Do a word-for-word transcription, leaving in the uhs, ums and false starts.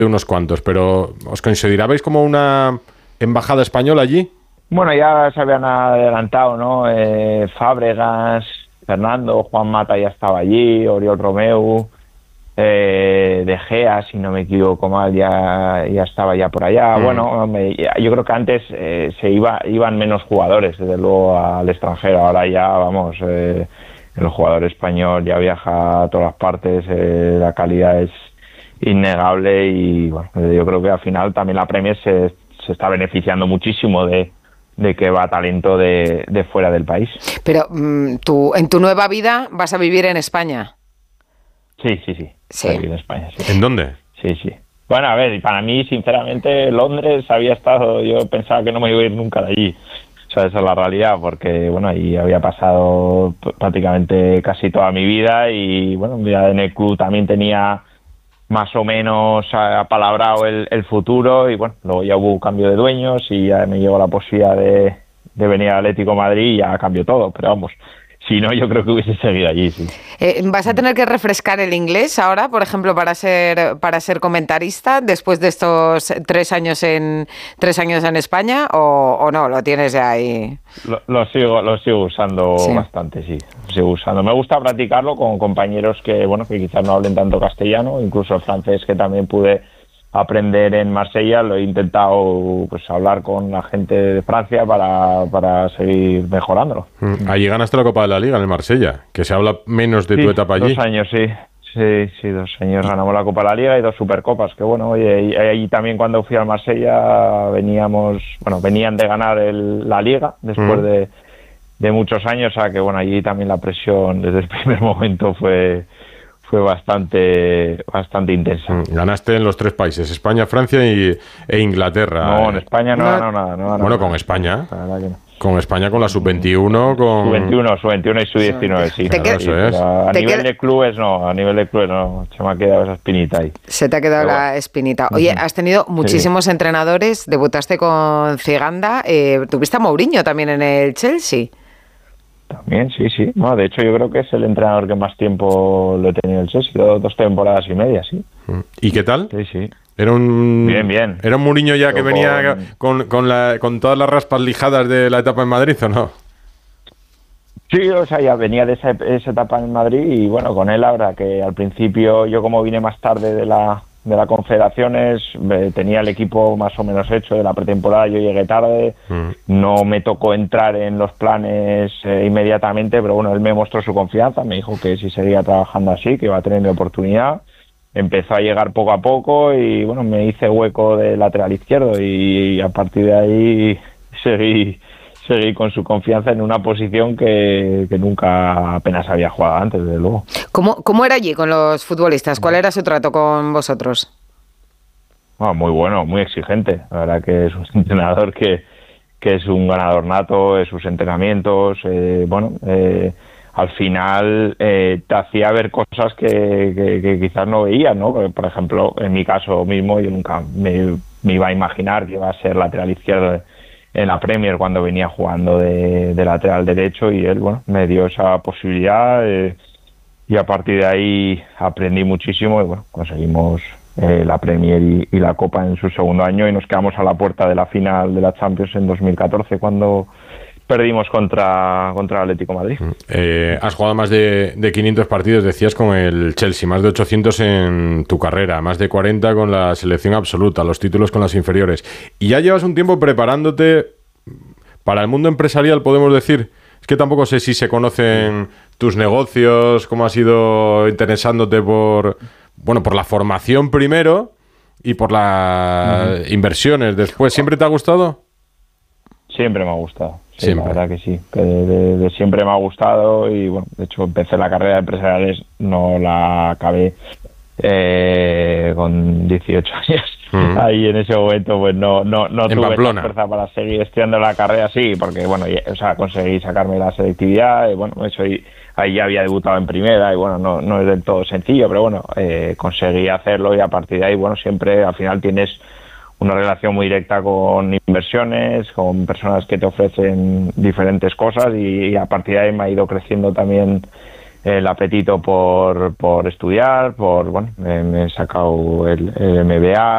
unos cuantos, pero ¿os considerabais como una embajada española allí? Bueno, ya se habían adelantado, ¿no? Eh, Fábregas, Fernando, Juan Mata ya estaba allí, Oriol Romeu, eh, De Gea, si no me equivoco mal, ya, ya estaba ya por allá. Mm. Bueno, me, yo creo que antes eh, se iba, iban menos jugadores, desde luego, al extranjero. Ahora ya, vamos, eh, el jugador español ya viaja a todas partes, eh, la calidad es innegable y bueno, yo creo que al final también la Premier se, se está beneficiando muchísimo de de que va talento de, de fuera del país. Pero tú, en tu nueva vida vas a vivir en España. Sí, sí, sí. Sí. Voy a vivir en España, sí. ¿En dónde? Sí, sí. Bueno, a ver, para mí, sinceramente, Londres había estado, yo pensaba que no me iba a ir nunca de allí. O sea, esa es la realidad, porque, bueno, ahí había pasado prácticamente casi toda mi vida y, bueno, ya en el club también tenía más o menos apalabrado el, el futuro y bueno, luego ya hubo un cambio de dueños y ya me llegó la posibilidad de, de venir al Atlético de Madrid y ya cambió todo, pero vamos, si no yo creo que hubiese seguido allí, sí. Eh, ¿Vas a tener que refrescar el inglés ahora, por ejemplo, para ser para ser comentarista después de estos tres años en tres años en España o, o no, lo tienes ya ahí? Lo, lo sigo lo sigo usando sí. bastante, sí. Lo sigo usando. Me gusta practicarlo con compañeros que bueno que quizás no hablen tanto castellano, incluso el francés que también pude aprender en Marsella, lo he intentado pues hablar con la gente de Francia para, para seguir mejorándolo. Mm. Allí ganaste la Copa de la Liga en el Marsella, que se habla menos de sí, tu etapa allí. Dos años, sí. Sí, sí, dos años ganamos la Copa de la Liga y dos Supercopas, que bueno, oye, ahí también cuando fui al Marsella veníamos, bueno, venían de ganar el, la Liga después mm. de, de muchos años, o sea que bueno, allí también la presión desde el primer momento fue fue bastante bastante intensa. Ganaste en los tres países, España, Francia y, e Inglaterra. No, en España no, no, no, nada. No, bueno, no, con no, España. La verdad que no. Con España, con la sub veintiuno, con... sub veintiuno, sub veintiuno y sub diecinueve, sí. ¿Te Claro, qued... sí a nivel qued... de clubes no, a nivel de clubes no, se me ha quedado esa espinita ahí. Se te ha quedado Pero la bueno. espinita. Oye, has tenido muchísimos sí. entrenadores, debutaste con Ciganda, eh, tuviste a Mourinho también en el Chelsea. También, sí, sí. No, de hecho, yo creo que es el entrenador que más tiempo lo he tenido en el Chelsea, dos, dos temporadas y media, sí. ¿Y qué tal? Sí, sí. Era un bien, bien. Era un Mourinho ya Pero que venía con, con, con, la, con todas las raspas lijadas de la etapa en Madrid, ¿o no? Sí, o sea, ya venía de esa, esa etapa en Madrid y bueno, con él ahora que al principio yo como vine más tarde de la de la Confederaciones, eh, tenía el equipo más o menos hecho de la pretemporada, yo llegué tarde, mm. no me tocó entrar en los planes eh, inmediatamente, pero bueno, él me mostró su confianza, me dijo que si seguía trabajando así, que iba a tener mi oportunidad, empezó a llegar poco a poco y bueno, me hice hueco de lateral izquierdo y, y a partir de ahí seguí seguir con su confianza en una posición que, que nunca apenas había jugado antes, desde luego. ¿Cómo, ¿Cómo era allí con los futbolistas? ¿Cuál era su trato con vosotros? Oh, muy bueno, muy exigente. La verdad que es un entrenador que, que es un ganador nato, en sus entrenamientos, eh, bueno, eh, al final eh, te hacía ver cosas que, que, que quizás no veías, ¿no? Por ejemplo, en mi caso mismo, yo nunca me, me iba a imaginar que iba a ser lateral izquierdo en la Premier cuando venía jugando de, de lateral derecho y él, bueno, me dio esa posibilidad eh, y a partir de ahí aprendí muchísimo y bueno, conseguimos eh, la Premier y, y la Copa en su segundo año y nos quedamos a la puerta de la final de la Champions en dos mil catorce cuando perdimos contra, contra el Atlético de Madrid. Eh, has jugado más de, de quinientos partidos, decías, con el Chelsea, más de ochocientos en tu carrera, más de cuarenta con la selección absoluta, los títulos con las inferiores. Y ya llevas un tiempo preparándote para el mundo empresarial, podemos decir. Es que tampoco sé si se conocen tus negocios, cómo has ido interesándote por, bueno, por la formación primero y por las uh-huh. inversiones después. ¿Siempre te ha gustado? Siempre me ha gustado. Sí, siempre. La verdad que sí, que de, de, de siempre me ha gustado y bueno, de hecho empecé la carrera de empresariales, no la acabé eh, con dieciocho años. Uh-huh. Ahí en ese momento pues no no no en tuve Pamplona. la fuerza para seguir estudiando la carrera, sí, porque bueno, y, o sea, conseguí sacarme la selectividad y bueno, eso y, ahí ya había debutado en primera y bueno, no no es del todo sencillo, pero bueno, eh, conseguí hacerlo y a partir de ahí, bueno, siempre al final tienes una relación muy directa con inversiones, con personas que te ofrecen diferentes cosas y, y a partir de ahí me ha ido creciendo también el apetito por, por estudiar, por bueno, me, me he sacado el, el M B A